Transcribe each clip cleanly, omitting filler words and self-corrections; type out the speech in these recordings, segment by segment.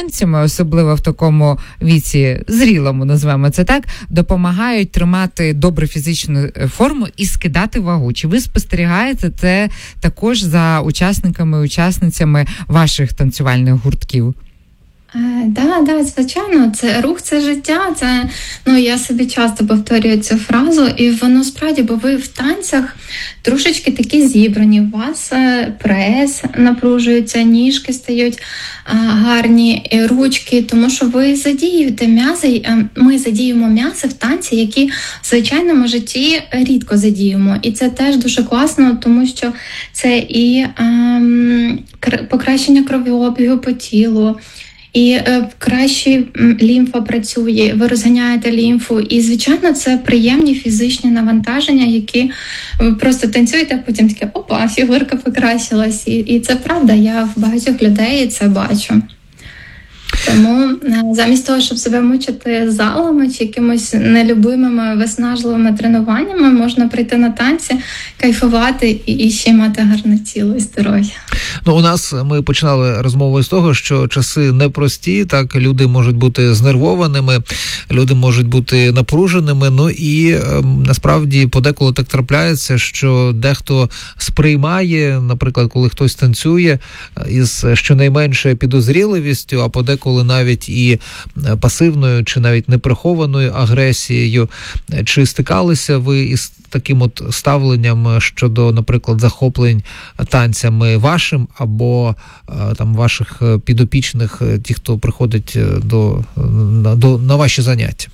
танцями, особливо в такому віці, зрілому, назвемо це так, допомагають тримати добру фізичну форму і скидати вагу. Чи ви спостерігаєте це також за учасниками і учасницями ваших танцювальних гуртків? Да, звичайно, це рух, це життя. Це, я собі часто повторюю цю фразу, і воно справді, бо ви в танцях трошечки такі зібрані. У вас прес напружується, ніжки стають гарні, ручки, тому що ви задіюєте м'язи. Ми задіємо м'язи в танці, які в звичайному житті рідко задіємо. І це теж дуже класно, тому що це і покращення кровообігу по тілу, і краще лімфа працює, ви розганяєте лімфу. І, звичайно, це приємні фізичні навантаження, які ви просто танцюєте, а потім таке, опа, фігурка покращилась. І це правда, я в багатьох людей це бачу. Тому замість того, щоб себе мучити залами чи якимось нелюбимими, виснажливими тренуваннями, можна прийти на танці, кайфувати і ще мати гарне тіло і здоров'я. У нас ми починали розмову з того, що часи непрості, так, люди можуть бути знервованими, люди можуть бути напруженими, і насправді подеколи так трапляється, що дехто сприймає, наприклад, коли хтось танцює із щонайменше підозріливістю, а подеколи навіть і пасивною чи навіть неприхованою агресією. Чи стикалися ви із таким от ставленням щодо, наприклад, захоплень танцями вашим або там ваших підопічних, ті, хто приходить на ваші заняття?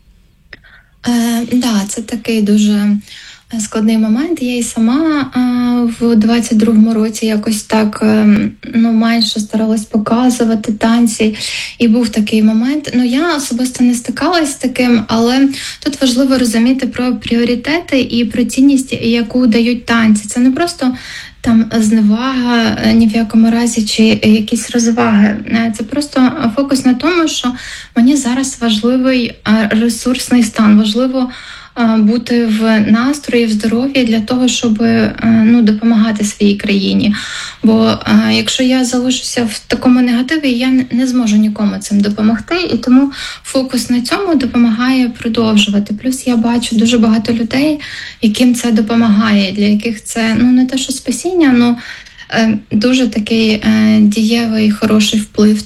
Це такий дуже складний момент. Я і сама в 22-му році якось так менше старалась показувати танці. І був такий момент. Я особисто не стикалась з таким, але тут важливо розуміти про пріоритети і про цінність, яку дають танці. Це не просто там зневага ні в якому разі чи якісь розваги. Це просто фокус на тому, що мені зараз важливий ресурсний стан, важливо бути в настрої, в здоров'ї для того, щоб допомагати своїй країні. Бо якщо я залишуся в такому негативі, я не зможу нікому цим допомогти, і тому фокус на цьому допомагає продовжувати. Плюс я бачу дуже багато людей, яким це допомагає, для яких це не те, що спасіння, дуже такий дієвий, хороший вплив.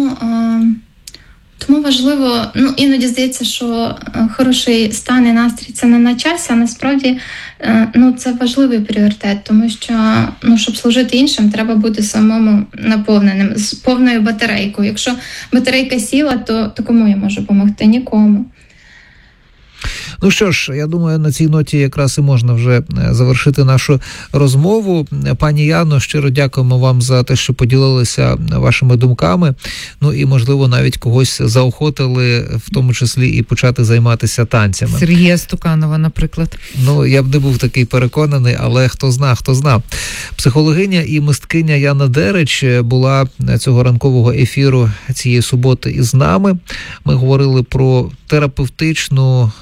Тому важливо, іноді здається, що хороший стан і настрій – це не на часі, а насправді це важливий пріоритет, тому що, щоб служити іншим, треба бути самому наповненим, з повною батарейкою. Якщо батарейка сіла, то кому я можу допомогти? Нікому. Що ж, я думаю, на цій ноті якраз і можна вже завершити нашу розмову. Пані Яно, щиро дякуємо вам за те, що поділилися вашими думками. І, можливо, навіть когось заохотили, в тому числі і почати займатися танцями. Сергія Стуканова, наприклад. Я б не був такий переконаний, але хто зна. Психологиня і мисткиня Яна Дерич була цього ранкового ефіру цієї суботи із нами. Ми говорили про терапевтичну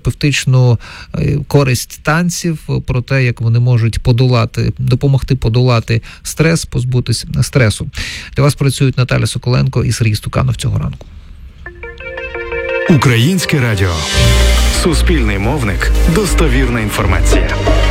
користь танців, про те, як вони можуть допомогти подолати стрес, позбутись стресу. Для вас працюють Наталя Соколенко і Сергій Стуканов цього ранку. Українське радіо. Суспільний мовник. Достовірна інформація.